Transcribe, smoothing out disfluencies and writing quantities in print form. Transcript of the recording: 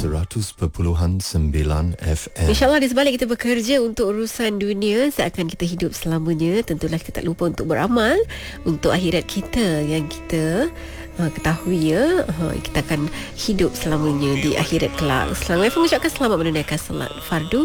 100.9 FM. InsyaAllah di sebalik kita bekerja untuk urusan dunia, seakan kita hidup selamanya. Tentulah kita tak lupa untuk beramal untuk akhirat kita yang kita ketahui ya, kita akan hidup selamanya di akhirat kelak. Selamat mengucapkan selamat menunaikan salat fardu.